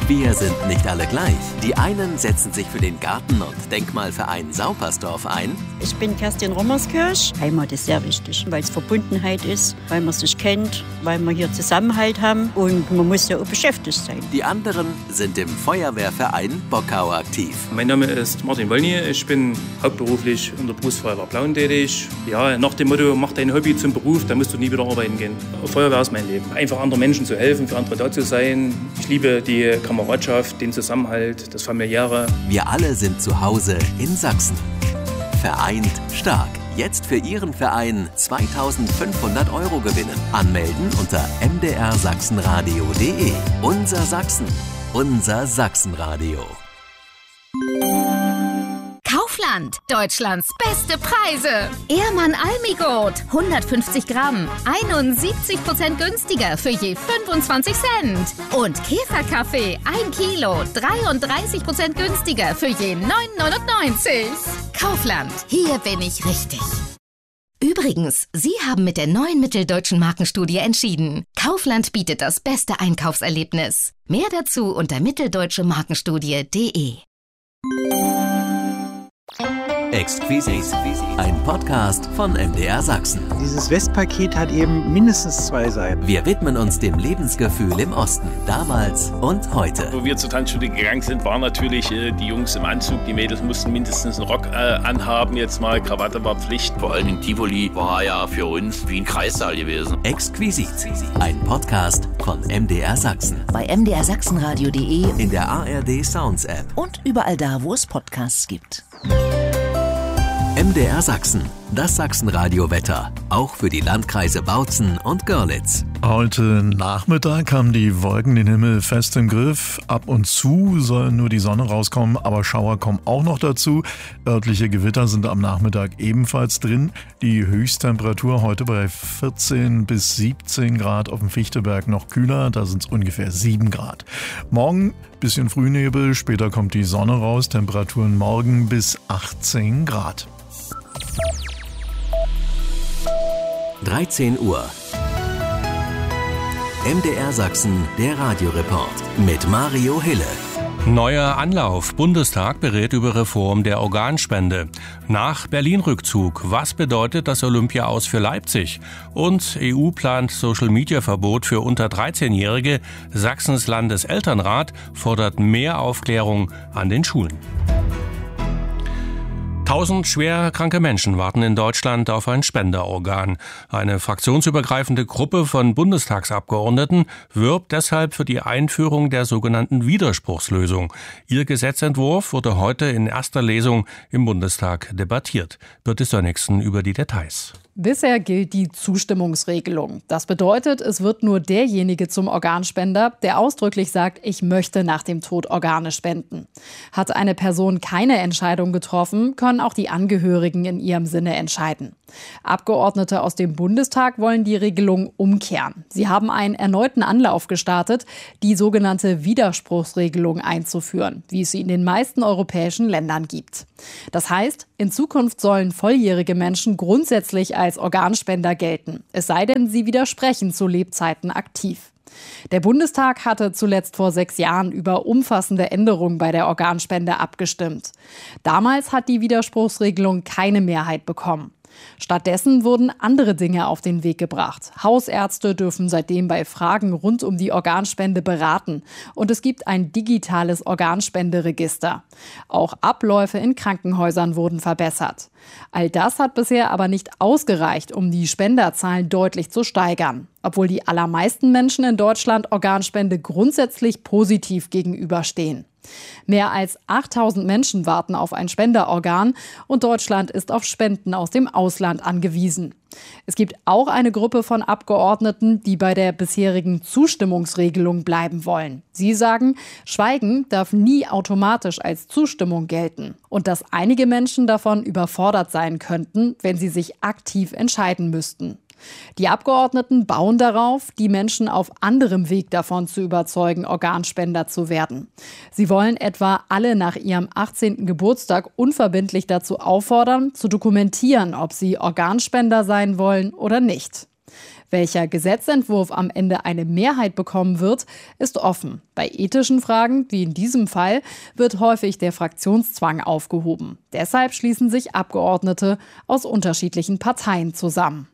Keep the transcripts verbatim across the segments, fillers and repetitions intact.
Wir sind nicht alle gleich. Die einen setzen sich für den Garten- und Denkmalverein Saupersdorf ein. Ich bin Kerstin Rommerskirch. Heimat ist sehr wichtig, weil es Verbundenheit ist, weil man sich kennt, weil wir hier Zusammenhalt haben und man muss ja auch beschäftigt sein. Die anderen sind im Feuerwehrverein Bockau aktiv. Mein Name ist Martin Wollny. Ich bin hauptberuflich in der Berufsfeuerwehr Plauen tätig. Ja, nach dem Motto, mach dein Hobby zum Beruf, dann musst du nie wieder arbeiten gehen. Feuerwehr ist mein Leben. Einfach anderen Menschen zu helfen, für andere da zu sein. Ich liebe die Kameradschaft, den Zusammenhalt, das Familiäre. Wir alle sind zu Hause in Sachsen. Vereint stark. Jetzt für Ihren Verein zweitausendfünfhundert Euro gewinnen. Anmelden unter m d r sachsenradio punkt d e. Unser Sachsen. Unser Sachsenradio. Kaufland, Deutschlands beste Preise. Ehrmann Almigurt, hundertfünfzig Gramm, einundsiebzig Prozent günstiger für je fünfundzwanzig Cent. Und Käferkaffee, ein Kilo, dreiunddreißig Prozent günstiger für je neun neunundneunzig. Kaufland, hier bin ich richtig. Übrigens, Sie haben mit der neuen Mitteldeutschen Markenstudie entschieden. Kaufland bietet das beste Einkaufserlebnis. Mehr dazu unter mitteldeutsche markenstudie punkt d e. Exquisit, ein Podcast von M D R Sachsen. Dieses Westpaket hat eben mindestens zwei Seiten. Wir widmen uns dem Lebensgefühl im Osten, damals und heute. Wo wir zur Tanzschule gegangen sind, waren natürlich äh, die Jungs im Anzug. Die Mädels mussten mindestens einen Rock äh, anhaben. Jetzt mal Krawatte war Pflicht. Vor allem Tivoli war ja für uns wie ein Kreissaal gewesen. Exquisit, ein Podcast von M D R Sachsen. Bei m d r sachsenradio punkt d e, in der A R D Sounds App und überall da, wo es Podcasts gibt. M D R Sachsen, das Sachsenradio-Wetter, auch für die Landkreise Bautzen und Görlitz. Heute Nachmittag haben die Wolken den Himmel fest im Griff. Ab und zu soll nur die Sonne rauskommen, aber Schauer kommen auch noch dazu. Örtliche Gewitter sind am Nachmittag ebenfalls drin. Die Höchsttemperatur heute bei vierzehn bis siebzehn Grad, auf dem Fichteberg noch kühler, da sind es ungefähr sieben Grad. Morgen bisschen Frühnebel, später kommt die Sonne raus, Temperaturen morgen bis achtzehn Grad. dreizehn Uhr. M D R Sachsen, der Radioreport mit Mario Hille. Neuer Anlauf. Bundestag berät über Reform der Organspende. Nach Berlin-Rückzug. Was bedeutet das Olympia-Aus für Leipzig? Und E U plant Social-Media-Verbot für unter dreizehnjährige. Sachsens Landeselternrat fordert mehr Aufklärung an den Schulen. Tausend schwer kranke Menschen warten in Deutschland auf ein Spenderorgan. Eine fraktionsübergreifende Gruppe von Bundestagsabgeordneten wirbt deshalb für die Einführung der sogenannten Widerspruchslösung. Ihr Gesetzentwurf wurde heute in erster Lesung im Bundestag debattiert. Birte Sönnigsen über die Details. Bisher gilt die Zustimmungsregelung. Das bedeutet, es wird nur derjenige zum Organspender, der ausdrücklich sagt, ich möchte nach dem Tod Organe spenden. Hat eine Person keine Entscheidung getroffen, können auch die Angehörigen in ihrem Sinne entscheiden. Abgeordnete aus dem Bundestag wollen die Regelung umkehren. Sie haben einen erneuten Anlauf gestartet, die sogenannte Widerspruchsregelung einzuführen, wie es sie in den meisten europäischen Ländern gibt. Das heißt, in Zukunft sollen volljährige Menschen grundsätzlich als Organspender gelten, es sei denn, sie widersprechen zu Lebzeiten aktiv. Der Bundestag hatte zuletzt vor sechs Jahren über umfassende Änderungen bei der Organspende abgestimmt. Damals hat die Widerspruchsregelung keine Mehrheit bekommen. Stattdessen wurden andere Dinge auf den Weg gebracht. Hausärzte dürfen seitdem bei Fragen rund um die Organspende beraten. Und es gibt ein digitales Organspenderegister. Auch Abläufe in Krankenhäusern wurden verbessert. All das hat bisher aber nicht ausgereicht, um die Spenderzahlen deutlich zu steigern. Obwohl die allermeisten Menschen in Deutschland Organspende grundsätzlich positiv gegenüberstehen. Mehr als achttausend Menschen warten auf ein Spenderorgan und Deutschland ist auf Spenden aus dem Ausland angewiesen. Es gibt auch eine Gruppe von Abgeordneten, die bei der bisherigen Zustimmungsregelung bleiben wollen. Sie sagen, Schweigen darf nie automatisch als Zustimmung gelten und dass einige Menschen davon überfordert sein könnten, wenn sie sich aktiv entscheiden müssten. Die Abgeordneten bauen darauf, die Menschen auf anderem Weg davon zu überzeugen, Organspender zu werden. Sie wollen etwa alle nach ihrem achtzehnten Geburtstag unverbindlich dazu auffordern, zu dokumentieren, ob sie Organspender sein wollen oder nicht. Welcher Gesetzentwurf am Ende eine Mehrheit bekommen wird, ist offen. Bei ethischen Fragen, wie in diesem Fall, wird häufig der Fraktionszwang aufgehoben. Deshalb schließen sich Abgeordnete aus unterschiedlichen Parteien zusammen.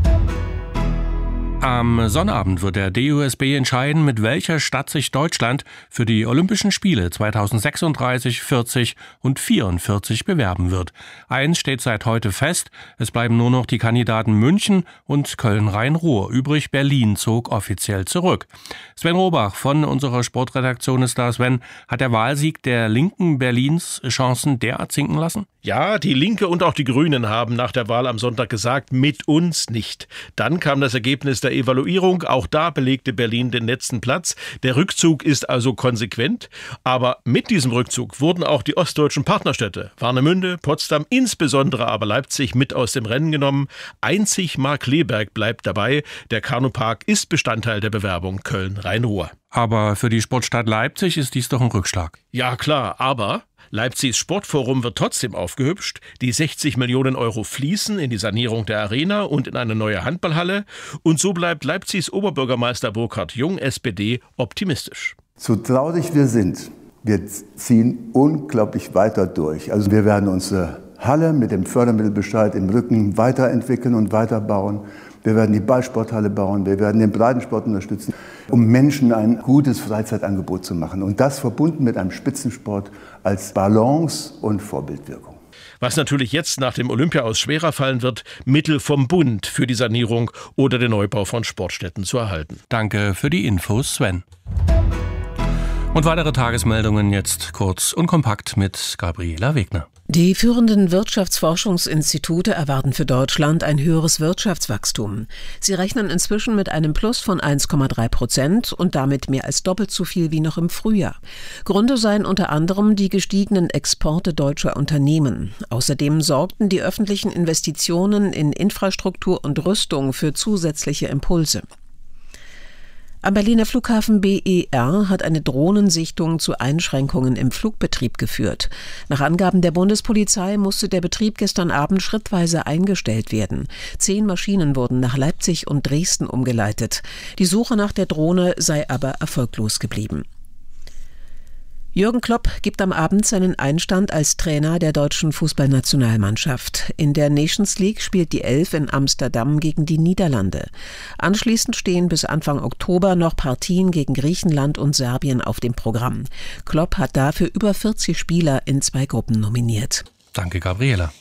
Am Sonnabend wird der D U S B entscheiden, mit welcher Stadt sich Deutschland für die Olympischen Spiele zweitausendsechsunddreißig, vierzig und vierundvierzig bewerben wird. Eins steht seit heute fest, es bleiben nur noch die Kandidaten München und Köln-Rhein-Ruhr übrig. Berlin zog offiziell zurück. Sven Robach von unserer Sportredaktion ist da. Sven, hat der Wahlsieg der Linken Berlins Chancen derart sinken lassen? Ja, die Linke und auch die Grünen haben nach der Wahl am Sonntag gesagt, mit uns nicht. Dann kam das Ergebnis der Evaluierung. Auch da belegte Berlin den letzten Platz. Der Rückzug ist also konsequent. Aber mit diesem Rückzug wurden auch die ostdeutschen Partnerstädte Warnemünde, Potsdam, insbesondere aber Leipzig mit aus dem Rennen genommen. Einzig Markkleeberg bleibt dabei. Der Kanupark ist Bestandteil der Bewerbung Köln-Rhein-Ruhr. Aber für die Sportstadt Leipzig ist dies doch ein Rückschlag. Ja klar, aber Leipzigs Sportforum wird trotzdem aufgehübscht. Die sechzig Millionen Euro fließen in die Sanierung der Arena und in eine neue Handballhalle. Und so bleibt Leipzigs Oberbürgermeister Burkhard Jung, S P D, optimistisch. So traurig wir sind, wir ziehen unglaublich weiter durch. Also wir werden unsere Halle mit dem Fördermittelbescheid im Rücken weiterentwickeln und weiterbauen. Wir werden die Ballsporthalle bauen, wir werden den Breitensport unterstützen, um Menschen ein gutes Freizeitangebot zu machen. Und das verbunden mit einem Spitzensport als Balance und Vorbildwirkung. Was natürlich jetzt nach dem Olympia-Aus schwerer fallen wird, Mittel vom Bund für die Sanierung oder den Neubau von Sportstätten zu erhalten. Danke für die Infos, Sven. Und weitere Tagesmeldungen jetzt kurz und kompakt mit Gabriela Wegner. Die führenden Wirtschaftsforschungsinstitute erwarten für Deutschland ein höheres Wirtschaftswachstum. Sie rechnen inzwischen mit einem Plus von eins Komma drei Prozent und damit mehr als doppelt so viel wie noch im Frühjahr. Gründe seien unter anderem die gestiegenen Exporte deutscher Unternehmen. Außerdem sorgten die öffentlichen Investitionen in Infrastruktur und Rüstung für zusätzliche Impulse. Am Berliner Flughafen B E R hat eine Drohnensichtung zu Einschränkungen im Flugbetrieb geführt. Nach Angaben der Bundespolizei musste der Betrieb gestern Abend schrittweise eingestellt werden. Zehn Maschinen wurden nach Leipzig und Dresden umgeleitet. Die Suche nach der Drohne sei aber erfolglos geblieben. Jürgen Klopp gibt am Abend seinen Einstand als Trainer der deutschen Fußballnationalmannschaft. In der Nations League spielt die Elf in Amsterdam gegen die Niederlande. Anschließend stehen bis Anfang Oktober noch Partien gegen Griechenland und Serbien auf dem Programm. Klopp hat dafür über vierzig Spieler in zwei Gruppen nominiert. Danke, Gabriela.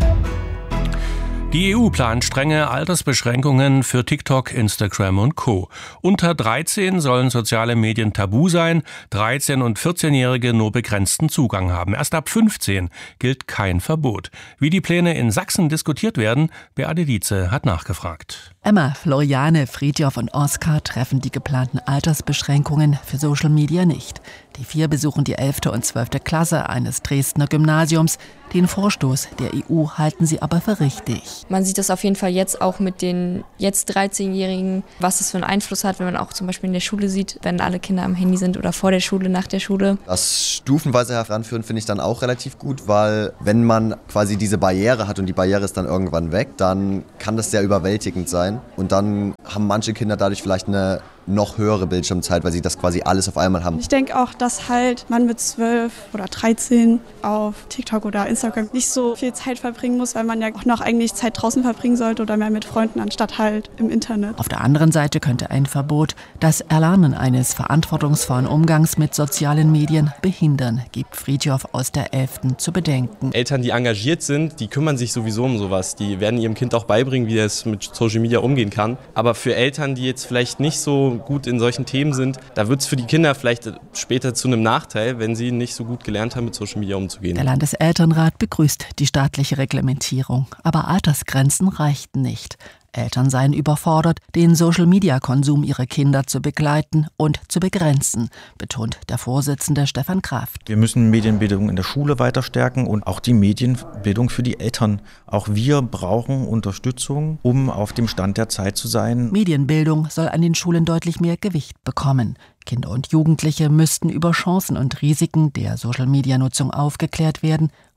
Die E U plant strenge Altersbeschränkungen für TikTok, Instagram und Co. Unter dreizehn sollen soziale Medien tabu sein, dreizehn- und vierzehnjährige nur begrenzten Zugang haben. Erst ab fünfzehn gilt kein Verbot. Wie die Pläne in Sachsen diskutiert werden, Beate Dietze hat nachgefragt. Emma, Floriane, Friedjof und Oskar treffen die geplanten Altersbeschränkungen für Social Media nicht. Die vier besuchen die elfte und zwölfte Klasse eines Dresdner Gymnasiums. Den Vorstoß der E U halten sie aber für richtig. Man sieht das auf jeden Fall jetzt auch mit den jetzt dreizehnjährigen, was das für einen Einfluss hat, wenn man auch zum Beispiel in der Schule sieht, wenn alle Kinder am Handy sind oder vor der Schule, nach der Schule. Das stufenweise heranführen finde ich dann auch relativ gut, weil wenn man quasi diese Barriere hat und die Barriere ist dann irgendwann weg, dann kann das sehr überwältigend sein. Und dann haben manche Kinder dadurch vielleicht eine noch höhere Bildschirmzeit, weil sie das quasi alles auf einmal haben. Ich denke auch, dass halt man mit zwölf oder dreizehn auf TikTok oder Instagram nicht so viel Zeit verbringen muss, weil man ja auch noch eigentlich Zeit draußen verbringen sollte oder mehr mit Freunden anstatt halt im Internet. Auf der anderen Seite könnte ein Verbot das Erlernen eines verantwortungsvollen Umgangs mit sozialen Medien behindern, gibt Friedjof aus der elften zu bedenken. Eltern, die engagiert sind, die kümmern sich sowieso um sowas. Die werden ihrem Kind auch beibringen, wie es mit Social Media umgehen kann. Aber für Eltern, die jetzt vielleicht nicht so gut in solchen Themen sind, da wird es für die Kinder vielleicht später zu einem Nachteil, wenn sie nicht so gut gelernt haben, mit Social Media umzugehen. Der Landeselternrat begrüßt die staatliche Reglementierung, aber Altersgrenzen reichten nicht. Eltern seien überfordert, den Social-Media-Konsum ihrer Kinder zu begleiten und zu begrenzen, betont der Vorsitzende Stefan Kraft. Wir müssen Medienbildung in der Schule weiter stärken und auch die Medienbildung für die Eltern. Auch wir brauchen Unterstützung, um auf dem Stand der Zeit zu sein. Medienbildung soll an den Schulen deutlich mehr Gewicht bekommen. Kinder und Jugendliche müssten über Chancen und Risiken der Social-Media-Nutzung aufgeklärt werden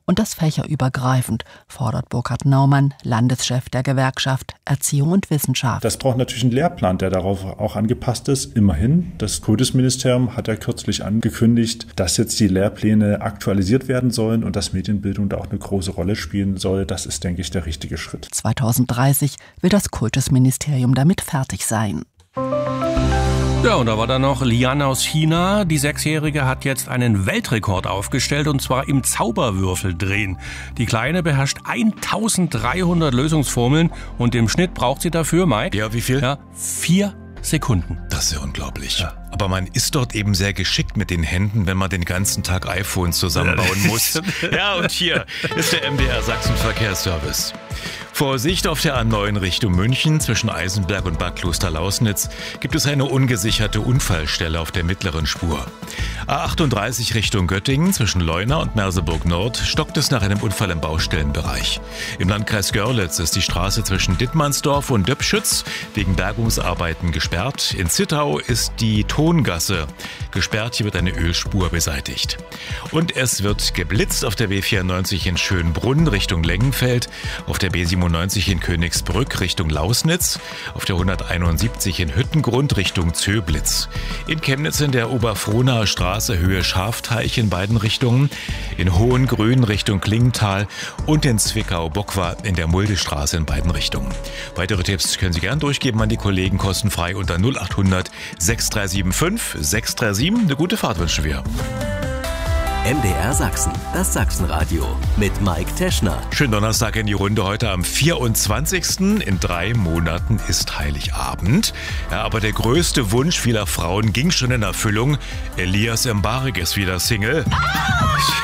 und das fächerübergreifend, fordert Burkhard Naumann, Landeschef der Gewerkschaft Erziehung und Wissenschaft. Das braucht natürlich einen Lehrplan, der darauf auch angepasst ist. Immerhin, das Kultusministerium hat ja kürzlich angekündigt, dass jetzt die Lehrpläne aktualisiert werden sollen und dass Medienbildung da auch eine große Rolle spielen soll. Das ist, denke ich, der richtige Schritt. zweitausenddreißig will das Kultusministerium damit fertig sein. Ja, und da war dann noch Lian aus China. Die Sechsjährige hat jetzt einen Weltrekord aufgestellt, und zwar im Zauberwürfeldrehen. Die Kleine beherrscht eintausenddreihundert Lösungsformeln und im Schnitt braucht sie dafür, Mike? Ja, wie viel? Ja, vier Sekunden. Das ist ja unglaublich. Ja. Aber man ist dort eben sehr geschickt mit den Händen, wenn man den ganzen Tag iPhones zusammenbauen muss. Ja, und hier ist der M D R Sachsen Verkehrsservice. Vorsicht auf der A neun Richtung München zwischen Eisenberg und Bad Klosterlausnitz gibt es eine ungesicherte Unfallstelle auf der mittleren Spur. A achtunddreißig Richtung Göttingen zwischen Leuna und Merseburg Nord stockt es nach einem Unfall im Baustellenbereich. Im Landkreis Görlitz ist die Straße zwischen Dittmannsdorf und Döpschütz wegen Bergungsarbeiten gesperrt. In Zittau ist die Tongasse gesperrt, hier wird eine Ölspur beseitigt. Und es wird geblitzt auf der B vierundneunzig in Schönbrunn Richtung Lengenfeld, auf der B siebenundneunzig in Königsbrück Richtung Lausnitz, auf der hunderteinundsiebzig in Hüttengrund Richtung Zöblitz. In Chemnitz in der Oberfrohnaer Straße Höhe Schafteich in beiden Richtungen, in Hohengrün Richtung Klingenthal und in Zwickau-Bockwar in der Muldestraße in beiden Richtungen. Weitere Tipps können Sie gern durchgeben an die Kollegen kostenfrei unter null achthundert sechs drei sieben fünf sechs drei sieben. Eine gute Fahrt wünschen wir. M D R Sachsen, das Sachsenradio mit Mike Teschner. Schönen Donnerstag in die Runde heute am vierundzwanzigsten In drei Monaten ist Heiligabend. Ja, aber der größte Wunsch vieler Frauen ging schon in Erfüllung. Elias Mbarek ist wieder Single.